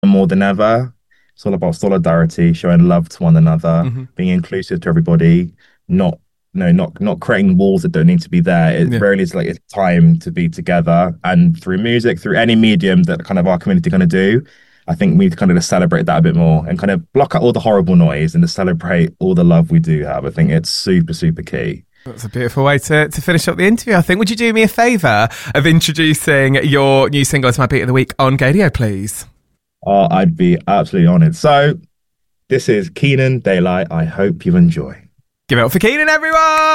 more than ever. It's all about solidarity, showing love to one another, Hmm. being inclusive to everybody, not not creating walls that don't need to be there. It Yeah. really is like it's time to be together. And through music, through any medium that kind of our community kind of do, I think we need to kind of just celebrate that a bit more and kind of block out all the horrible noise and to celebrate all the love we do have. I think it's super, super key. That's a beautiful way to finish up the interview, I think. Would you do me a favour of introducing your new single as my beat of the week on Gadio, please? Oh, I'd be absolutely honored. So this is Keenan Daylight. I hope you enjoy. Give it up for Keenan, everyone!